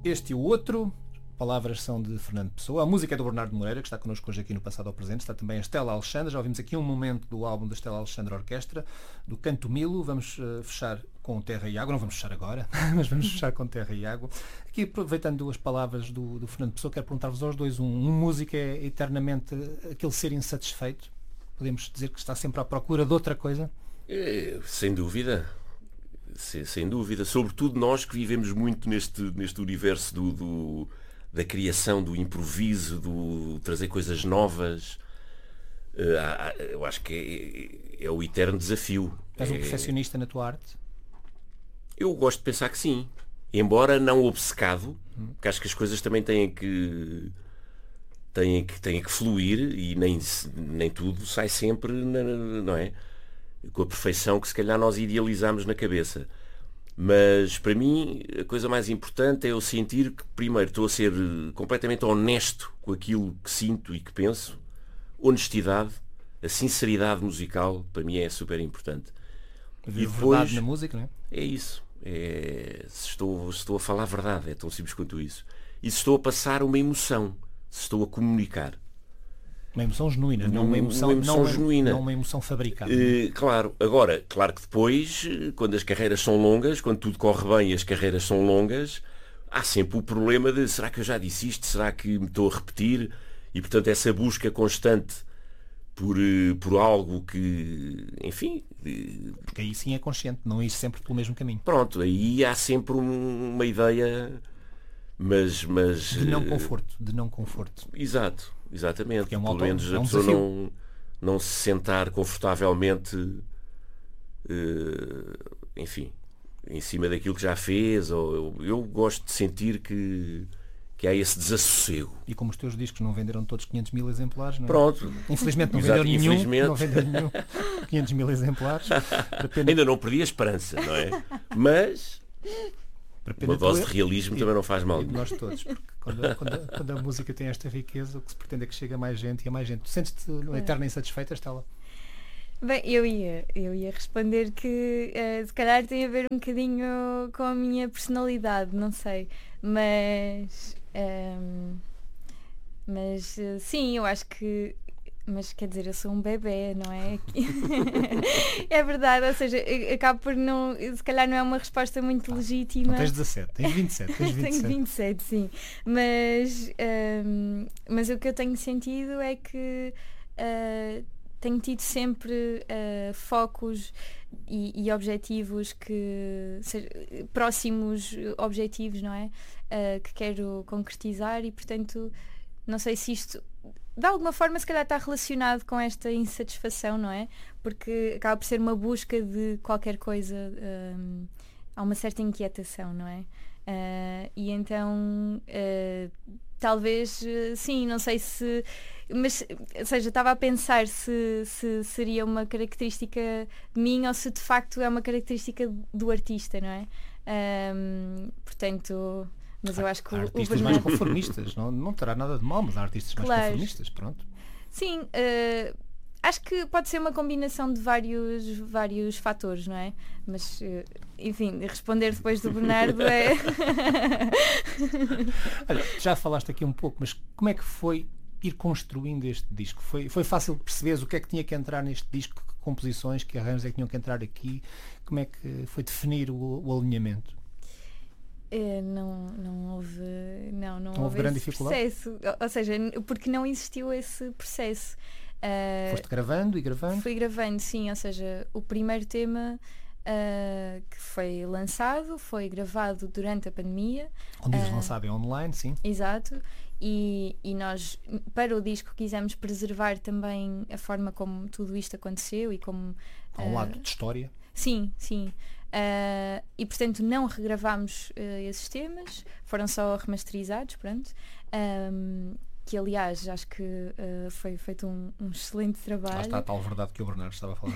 Este e o outro. Palavras são de Fernando Pessoa. A música é do Bernardo Moreira, que está connosco hoje aqui no Passado ao Presente. Está também a Estela Alexandre. Já ouvimos aqui um momento do álbum da Estela Alexandre Orquestra, do Canto Milo. Vamos fechar com Terra e Água. Não vamos fechar agora, mas vamos fechar com Terra e Água. Aqui, aproveitando as palavras do Fernando Pessoa, quero perguntar-vos aos dois. Um músico é eternamente aquele ser insatisfeito? Podemos dizer que está sempre à procura de outra coisa? Sem dúvida. Sem dúvida. Sobretudo nós que vivemos muito neste universo da criação, do improviso, do trazer coisas novas. Eu acho que é o eterno desafio. És um perfeccionista na tua arte? Eu gosto de pensar que sim. Embora não obcecado, porque acho que as coisas também têm que fluir e nem tudo sai sempre, não é? Com a perfeição que se calhar nós idealizamos na cabeça. Mas para mim a coisa mais importante é eu sentir que primeiro estou a ser completamente honesto com aquilo que sinto e que penso. Honestidade, a sinceridade musical para mim é super importante. E depois, verdade na música, não é? É isso. Se estou a falar a verdade, é tão simples quanto isso. E se estou a passar uma emoção, se estou a comunicar. Uma emoção genuína, não uma emoção genuína. Não uma emoção fabricada. Claro. Agora, claro que depois, quando as carreiras são longas, quando tudo corre bem e as carreiras são longas, há sempre o problema de será que eu já disse isto? Será que me estou a repetir? E portanto essa busca constante por algo que, enfim... Porque aí sim é consciente, não ir sempre pelo mesmo caminho. Pronto, aí há sempre uma ideia, mas... De não conforto. Exatamente. Porque pelo menos a pessoa não se sentar confortavelmente, enfim, em cima daquilo que já fez. Eu gosto de sentir que há esse desassossego. E como os teus discos não venderam todos 500 mil exemplares, não é? Pronto. Infelizmente não vendeu nenhum. Não vendeu nenhum 500 mil exemplares. Ainda não perdi a esperança, não é? Mas uma dose de realismo também não faz mal. Nós todos, porque quando a música tem esta riqueza, o que se pretende é que chegue a mais gente e a mais gente. Tu sentes-te eterna insatisfeita, Estela? Bem, eu ia responder que se calhar tem a ver um bocadinho com a minha personalidade, não sei, mas sim, eu acho que, mas quer dizer, eu sou um bebé, não é? É verdade, ou seja, acabo por não, se calhar não é uma resposta muito legítima. Não tens 17, tens 27. Tenho 27, sim, mas o que eu tenho sentido é que tenho tido sempre focos e objetivos próximos objetivos, não é? Que quero concretizar e, portanto, não sei se isto, de alguma forma, se calhar está relacionado com esta insatisfação, não é? Porque acaba por ser uma busca de qualquer coisa, há uma certa inquietação, não é? E então, talvez, sim, não sei se... Mas, ou seja, estava a pensar se seria uma característica minha ou se de facto é uma característica do artista, não é? Portanto, mas eu acho que há artistas mais conformistas, não terá nada de mal, mas há artistas mais conformistas, pronto. Sim, acho que pode ser uma combinação de vários fatores, não é? Mas, enfim, responder depois do Bernardo é... Olha, já falaste aqui um pouco, mas como é que foi ir construindo este disco? Foi fácil de perceberes o que é que tinha que entrar neste disco, que composições, que arranjos é que tinham que entrar aqui? Como é que foi definir o alinhamento? Não houve grande esse dificuldade? processo, ou seja, porque não existiu esse processo. Foste gravando e gravando? Fui gravando, sim, ou seja, o primeiro tema que foi lançado, foi gravado durante a pandemia. Quando dizes lançado é online, sim. Exato. E nós, para o disco, quisemos preservar também a forma como tudo isto aconteceu e como... Há um lado de história. Sim. E portanto não regravámos esses temas, foram só remasterizados, pronto. Que aliás acho que foi feito um excelente trabalho. Lá está a tal verdade que o Bernardo estava a falar.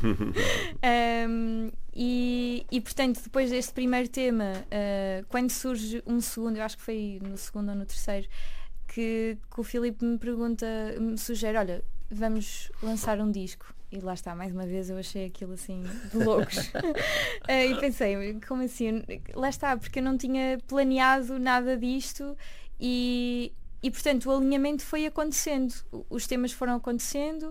E portanto depois deste primeiro tema, quando surge um segundo, eu acho que foi no segundo ou no terceiro, que o Filipe me sugere, olha, vamos lançar um disco. E lá está, mais uma vez eu achei aquilo assim de loucos. E pensei, como assim? Lá está, porque eu não tinha planeado nada disto e portanto o alinhamento foi acontecendo, os temas foram acontecendo,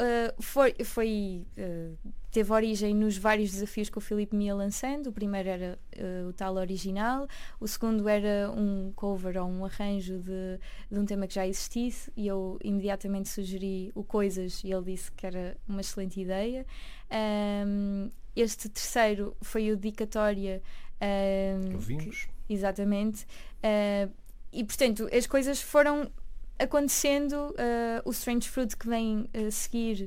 teve origem nos vários desafios que o Filipe me ia lançando. O primeiro era o tal original, o segundo era um cover ou um arranjo de um tema que já existisse e eu imediatamente sugeri o Coisas e ele disse que era uma excelente ideia. Este terceiro foi o Dedicatória. Que ouvimos. Exatamente. E portanto as coisas foram acontecendo. O Strange Fruit que vem a seguir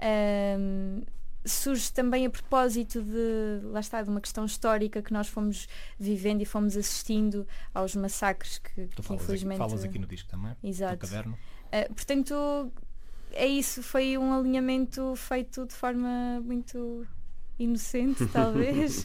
surge também a propósito lá está, de uma questão histórica que nós fomos vivendo e fomos assistindo aos massacres que infelizmente... Falas aqui no disco também, exato. No caderno. Portanto, é isso, foi um alinhamento feito de forma muito inocente, talvez.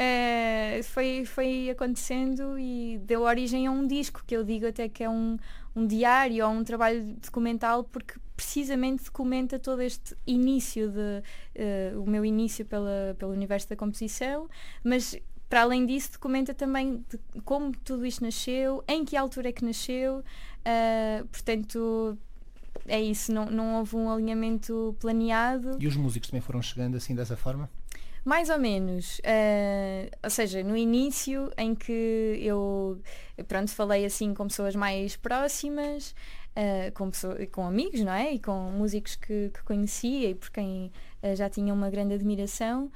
Foi acontecendo e deu origem a um disco, que eu digo até que é um diário ou um trabalho documental, porque precisamente documenta todo este início, o meu início pelo universo da composição, mas para além disso documenta também como tudo isto nasceu, em que altura é que nasceu, portanto é isso, não houve um alinhamento planeado. E os músicos também foram chegando assim dessa forma? Mais ou menos, ou seja, no início em que eu falei assim com pessoas mais próximas, com amigos, não é? E com músicos que conhecia e por quem já tinha uma grande admiração,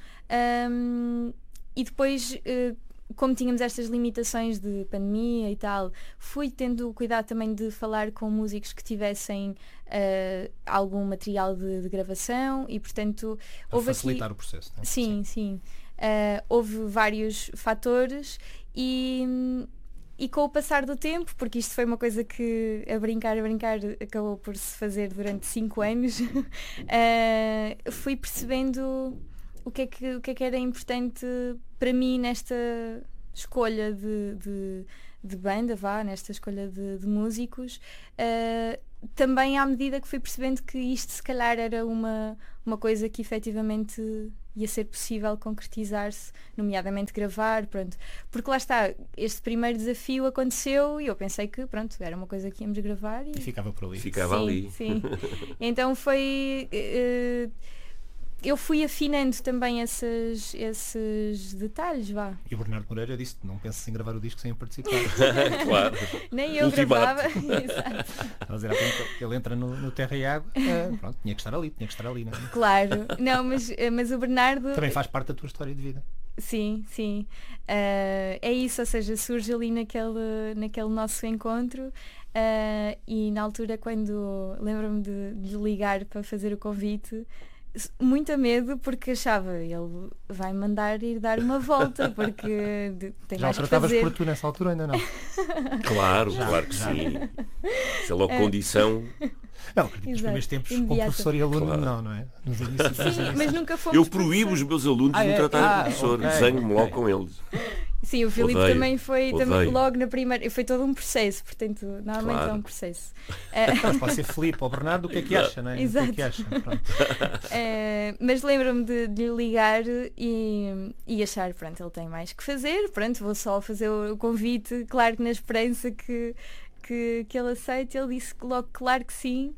e depois como tínhamos estas limitações de pandemia e tal, fui tendo cuidado também de falar com músicos que tivessem algum material de gravação e, portanto... Para facilitar o processo, não é? Sim. Houve vários fatores e com o passar do tempo, porque isto foi uma coisa que a brincar acabou por se fazer durante 5 anos, fui percebendo o que é que era importante para mim nesta escolha de banda, nesta escolha de músicos, também à medida que fui percebendo que isto se calhar era uma coisa que efetivamente ia ser possível concretizar-se, nomeadamente gravar, pronto. Porque lá está, este primeiro desafio aconteceu e eu pensei que, pronto, era uma coisa que íamos gravar e ficava por ali. Ficava ali. Sim. Então foi... eu fui afinando também esses detalhes, E o Bernardo Moreira disse: não penses em gravar o disco sem eu participar. Claro. Nem eu Ultimato. gravava. Exato. Ele entra no Terra e Água, pronto, tinha que estar ali, não é? Claro, não, mas o Bernardo... Também faz parte da tua história de vida. Sim. É isso, ou seja, surge ali naquele nosso encontro, e na altura quando lembro-me de lhe ligar para fazer o convite, muito medo, porque achava, ele vai mandar ir dar uma volta, porque tem já mais o que tratavas fazer. por tu nessa altura, ainda não? Claro que sim. Isso é logo condição. Não, acredito que nos primeiros tempos, como imediata. professor e aluno, Claro. não é? Nos inícios, Sim, mas nunca fomos Eu proíbo os meus alunos de me tratar de professor. ok, Desenho-me ok. logo com eles. Sim, o Filipe Odeio, também foi odeio. logo na primeira. Foi todo um processo, portanto, normalmente Claro. é um processo. Mas pode ser Filipe ou Bernardo, o que é que acha, não é? Exato. O que é que acha? Pronto. Mas lembro-me de lhe ligar e achar, pronto, ele tem mais que fazer, pronto, vou só fazer o convite, claro que na esperança que ele aceite. Ele disse logo, claro que sim.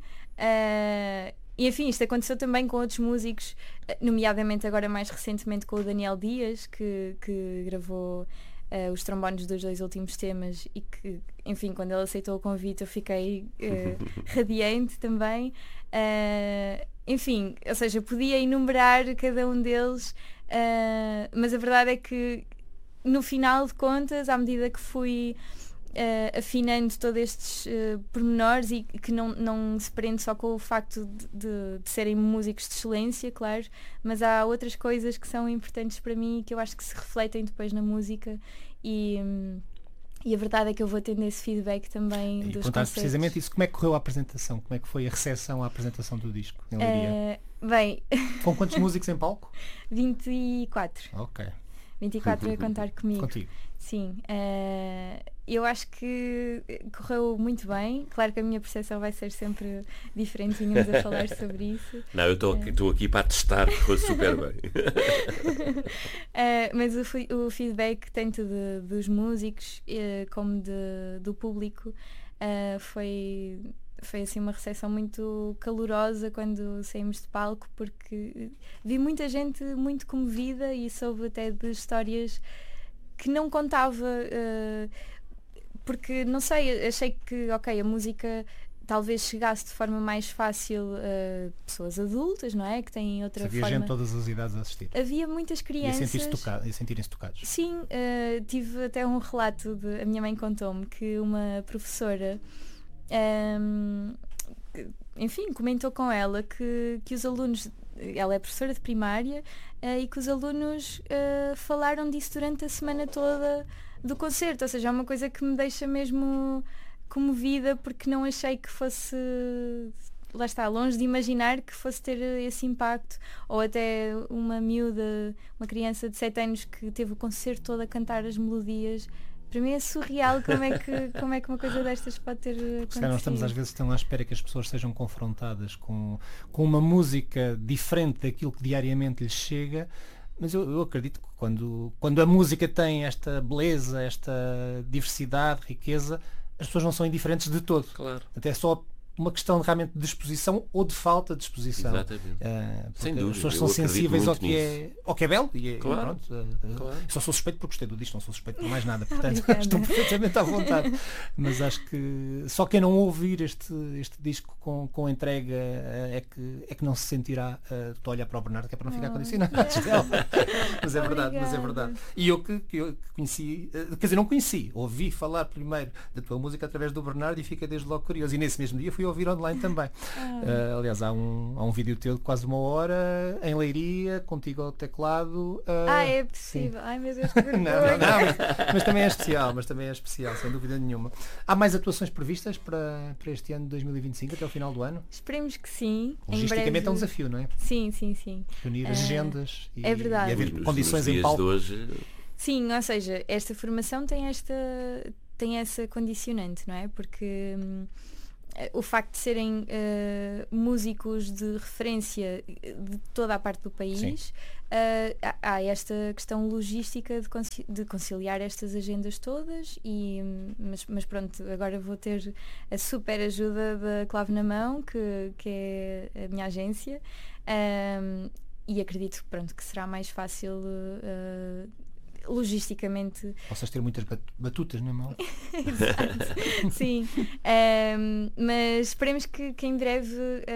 E enfim, isto aconteceu também com outros músicos, nomeadamente agora mais recentemente com o Daniel Dias, que gravou os trombones dos 2 últimos temas e que, enfim, quando ele aceitou o convite eu fiquei radiante também. Enfim, ou seja, podia enumerar cada um deles, mas a verdade é que no final de contas, à medida que fui afinando todos estes pormenores e que não se prende só com o facto de serem músicos de excelência, claro, mas há outras coisas que são importantes para mim e que eu acho que se refletem depois na música e a verdade é que eu vou tendo esse feedback também dos concertos. Precisamente isso, como é que correu a apresentação? Como é que foi a recepção à apresentação do disco em Leiria? Bem, Com quantos músicos em palco? 24. Ok. 24 a contar comigo. Contigo. Sim, eu acho que correu muito bem. Claro que a minha percepção vai ser sempre diferente, vínhamos a falar sobre isso. Não, eu estou aqui para testar que foi super bem. Mas o feedback tanto dos músicos como do público foi assim uma recepção muito calorosa quando saímos de palco, porque vi muita gente muito comovida e soube até de histórias que não contava, porque não sei, achei que a música talvez chegasse de forma mais fácil a pessoas adultas, não é? Que têm outra havia forma. Gente de todas as idades a assistir. Havia muitas crianças. E sentirem-se tocados. Sim, tive até um relato a minha mãe contou-me que uma professora enfim, comentou com ela que os alunos, ela é professora de primária, e que os alunos falaram disso durante a semana toda do concerto, ou seja, é uma coisa que me deixa mesmo comovida, porque não achei que fosse, lá está, longe de imaginar que fosse ter esse impacto, ou até uma miúda, uma criança de 7 anos que teve o concerto todo a cantar as melodias. Para mim é surreal como é que uma coisa destas pode ter acontecido. Se calhar nós estamos às vezes tão à espera que as pessoas sejam confrontadas com uma música diferente daquilo que diariamente lhes chega, mas eu acredito que quando a música tem esta beleza, esta diversidade, riqueza, as pessoas não são indiferentes de todo. Claro. Até só uma questão realmente de exposição ou de falta de exposição. Exatamente. Sem dúvida. As pessoas são sensíveis ao que é belo e claro. Pronto. Claro. Só sou suspeito porque gostei do disco, não sou suspeito por mais nada, portanto estou perfeitamente à vontade. Mas acho que só quem não ouvir este disco com entrega é que não se sentirá. Estou a olhar para o Bernardo, que é para não ficar condicionado. Mas é verdade. E eu que conheci, quer dizer, não conheci, ouvi falar primeiro da tua música através do Bernardo e fiquei desde logo curioso. E nesse mesmo dia fui ouvir online também. Aliás, há um vídeo teu de quase 1 hora em Leiria, contigo ao teclado. É possível. Ai meu Deus, que vergonha. não, mas também é especial, sem dúvida nenhuma. Há mais atuações previstas para este ano de 2025, até o final do ano? Esperemos que sim. Logisticamente é um desafio, não é? Sim. Reunir agendas é verdade. E haver condições em palco. Sim, ou seja, esta formação tem essa condicionante, não é? Porque o facto de serem músicos de referência de toda a parte do país, há esta questão logística de conciliar estas agendas todas, mas pronto, agora vou ter a super ajuda da Clave na Mão, que é a minha agência, e acredito que será mais fácil logisticamente. Possas ter muitas batutas na mão. Exato. Sim. Mas esperemos que em breve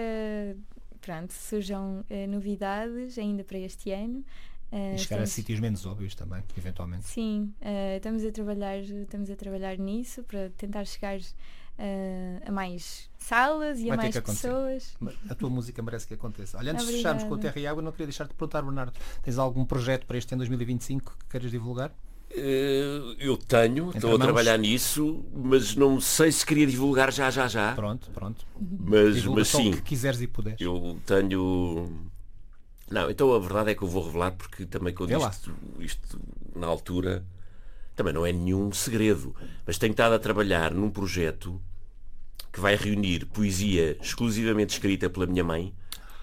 surjam novidades ainda para este ano. E chegar a sítios menos óbvios também, eventualmente. Sim, estamos a trabalhar nisso para tentar chegar a mais salas e a mais pessoas. A tua música merece que aconteça. Olha, antes de fecharmos com o Terra e Água, não queria deixar de perguntar, Bernardo, tens algum projeto para este ano 2025 que queiras divulgar? Eu estou a trabalhar nisso, mas não sei se queria divulgar já. Pronto. Mas sim. O que quiseres e puderes. Eu tenho... Não, então a verdade é que eu vou revelar, porque também quando isto na altura também não é nenhum segredo, mas tenho estado a trabalhar num projeto que vai reunir poesia exclusivamente escrita pela minha mãe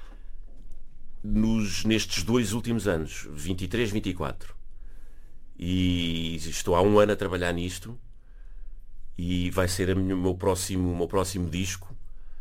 nestes 2 últimos anos, 23, 24. E estou há 1 ano a trabalhar nisto e vai ser o meu próximo disco.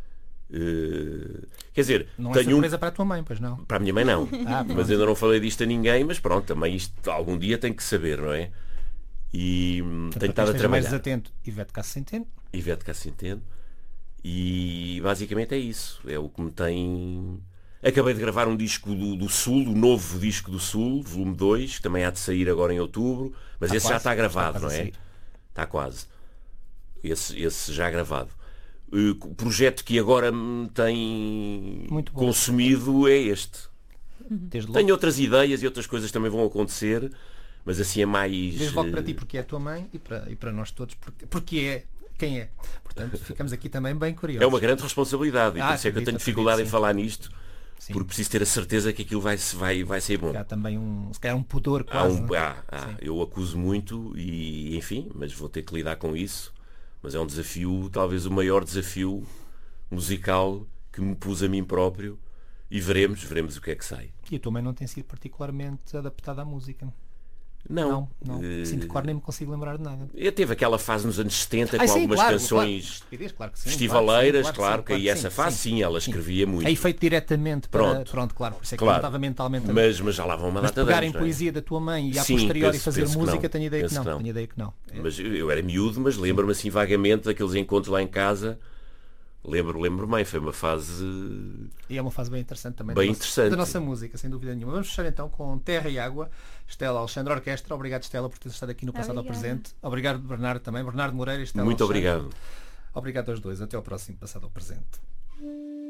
Quer dizer, não é surpresa para a tua mãe, pois não? Para a minha mãe não. Mas ainda não falei disto a ninguém, mas pronto, também isto algum dia tem que saber, não é? E tenho estado a trabalhar. Mais atento, Ivete Cassenteno. E basicamente é isso. É o que me tem. Acabei de gravar um disco do Sul, o novo disco do Sul, volume 2, que também há de sair agora em outubro, mas esse já está gravado, não é? Está quase. Esse já gravado. O projeto que agora me tem consumido é este. Tenho outras ideias e outras coisas também vão acontecer, mas assim é mais... Desde logo para ti, porque é a tua mãe, e para nós todos, porque é quem é. Portanto, ficamos aqui também bem curiosos. É uma grande responsabilidade, e por isso é que eu tenho dificuldade em falar nisto, Sim. Porque preciso ter a certeza que aquilo vai ser bom. Há também se calhar um pudor quase. Eu acuso muito e enfim, mas vou ter que lidar com isso. Mas é um desafio, talvez o maior desafio musical que me pus a mim próprio, e veremos o que é que sai. E a tua mãe não tem sido particularmente adaptada à música? Não. Sinto que nem me consigo lembrar de nada. Eu teve aquela fase nos anos 70 com sim, algumas claro, canções claro que sim, festivaleiras, claro que aí essa fase sim, ela escrevia muito. É feito diretamente para... Pronto, claro, por isso é que eu estava mentalmente... Mas já lá vão uma data de pegar anos, em poesia da tua mãe e a posteriori fazer música, tenho ideia que não. Mas eu era miúdo, mas lembro-me assim vagamente daqueles encontros lá em casa. Lembro bem, foi uma fase... E é uma fase bem interessante também da nossa música, sem dúvida nenhuma. Vamos fechar então com Terra e Água, Stella Alexandre Orquestra. Obrigado, Stella, por ter estado aqui no Passado ao Presente. Obrigado, Bernardo, também. Bernardo Moreira e Stella Muito Alexandre. obrigado. Obrigado aos dois. Até ao próximo Passado ao Presente.